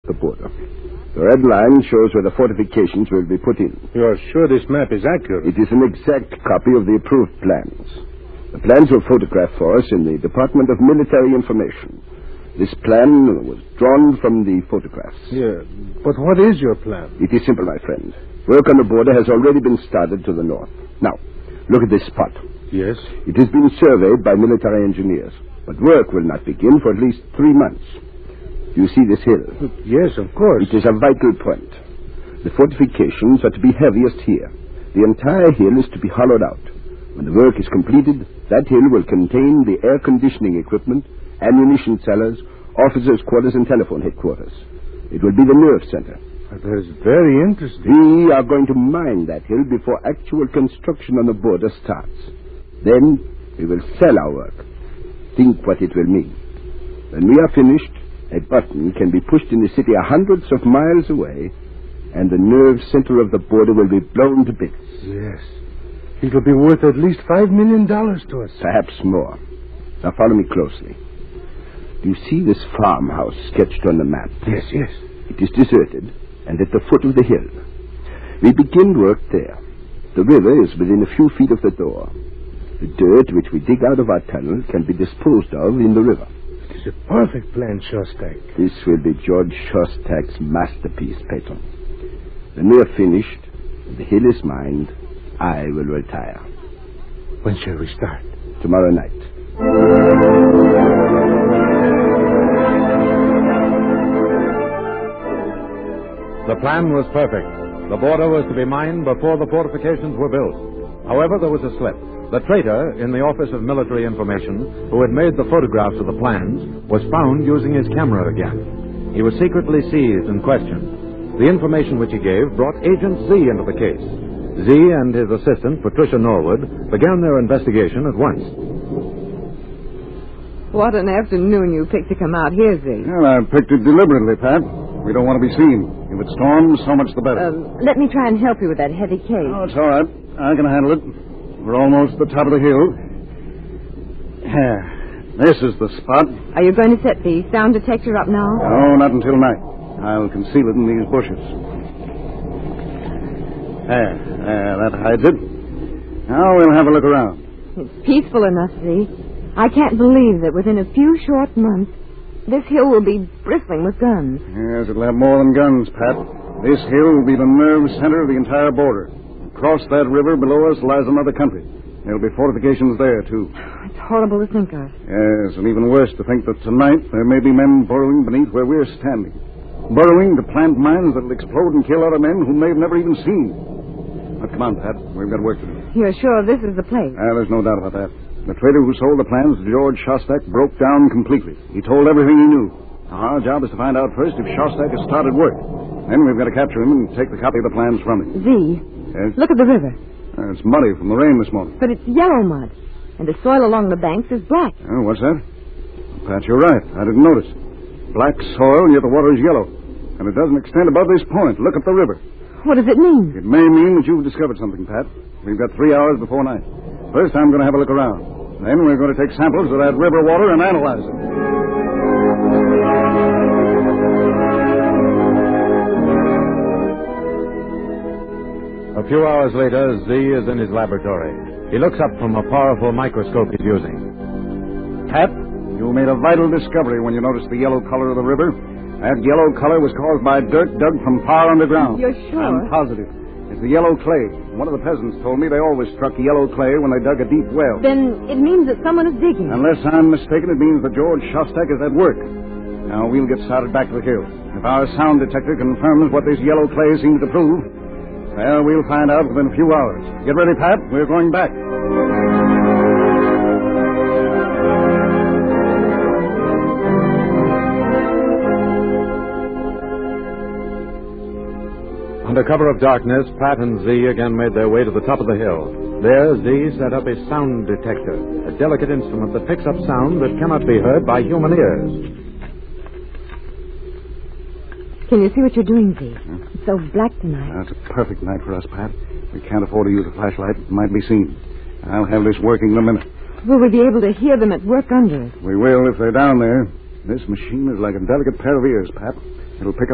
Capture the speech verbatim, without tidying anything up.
the border. The red line shows where the fortifications will be put in. You're sure this map is accurate? It is an exact copy of the approved plans. The plans were photographed for us in the Department of Military Information. This plan was drawn from the photographs. Yeah, but what is your plan? It is simple, my friend. Work on the border has already been started to the north. Now, look at this spot. Yes? It has been surveyed by military engineers, but work will not begin for at least three months. You see this hill? Yes, of course. It is a vital point. The fortifications are to be heaviest here. The entire hill is to be hollowed out. When the work is completed, that hill will contain the air conditioning equipment, ammunition cellars, officers' quarters, and telephone headquarters. It will be the nerve center. That is very interesting. We are going to mine that hill before actual construction on the border starts. Then we will sell our work. Think what it will mean. When we are finished, a button can be pushed in the city hundreds of miles away, and the nerve center of the border will be blown to bits. Yes. It'll be worth at least five million dollars to us. Perhaps more. Now follow me closely. Do you see this farmhouse sketched on the map? Yes, yes. It is deserted and at the foot of the hill. We begin work there. The river is within a few feet of the door. The dirt which we dig out of our tunnel can be disposed of in the river. It is a perfect plan, Shostak. This will be George Shostak's masterpiece, Peyton. When we are finished, and the hill is mined, I will retire. When shall we start? Tomorrow night. The plan was perfect. The border was to be mined before the fortifications were built. However, there was a slip. The traitor in the Office of Military Information, who had made the photographs of the plans, was found using his camera again. He was secretly seized and questioned. The information which he gave brought Agent Z into the case. Z and his assistant, Patricia Norwood, began their investigation at once. What an afternoon you picked to come out here, Z. Well, I picked it deliberately, Pat. We don't want to be seen. If it storms, so much the better. Um, let me try and help you with that heavy case. Oh, it's all right. I can handle it. We're almost at the top of the hill. Yeah, this is the spot. Are you going to set the sound detector up now? No, not until night. I'll conceal it in these bushes. There, there, that hides it. Now we'll have a look around. It's peaceful enough, Z. I can't believe that within a few short months, this hill will be bristling with guns. Yes, it'll have more than guns, Pat. This hill will be the nerve center of the entire border. Across that river below us lies another country. There'll be fortifications there, too. It's horrible to think of. Yes, and even worse to think that tonight there may be men burrowing beneath where we're standing. Burrowing to plant mines that'll explode and kill other men whom they've never even seen. Now, come on, Pat. We've got work to do. You're sure this is the place? Ah, there's no doubt about that. The trader who sold the plans to George Shostak broke down completely. He told everything he knew. Now, our job is to find out first if Shostak has started work. Then we've got to capture him and take the copy of the plans from him. Z, Yes? look at the river. Uh, it's muddy from the rain this morning. But it's yellow mud, and the soil along the banks is black. Oh, what's that? Pat, you're right. I didn't notice. Black soil, and yet the water is yellow. And it doesn't extend above this point. Look at the river. What does it mean? It may mean that you've discovered something, Pat. We've got three hours before night. First, I'm going to have a look around. Then we're going to take samples of that river water and analyze it. A few hours later, Z is in his laboratory. He looks up from a powerful microscope he's using. Pat, you made a vital discovery when you noticed the yellow color of the river. That yellow color was caused by dirt dug from far underground. You're sure? I'm positive. It's the yellow clay. One of the peasants told me they always struck yellow clay when they dug a deep well. Then it means that someone is digging. Unless I'm mistaken, it means that George Shostak is at work. Now, we'll get started back to the hill. If our sound detector confirms what this yellow clay seems to prove, well, we'll find out within a few hours. Get ready, Pat. We're going back. Under cover of darkness, Pat and Z again made their way to the top of the hill. There, Z set up a sound detector, a delicate instrument that picks up sound that cannot be heard by human ears. Can you see what you're doing, Z? It's so black tonight. That's a perfect night for us, Pat. We can't afford to use a flashlight. It might be seen. I'll have this working in a minute. Will we be able to hear them at work under us? We will if they're down there. This machine is like a delicate pair of ears, Pat. It'll pick up